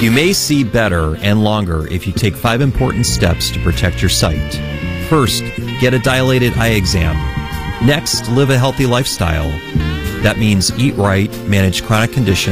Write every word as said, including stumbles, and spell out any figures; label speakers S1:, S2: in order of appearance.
S1: You may see better and longer if you take five important steps to protect your sight. First, get a dilated eye exam. Next, live a healthy lifestyle. That means eat right, manage chronic conditions,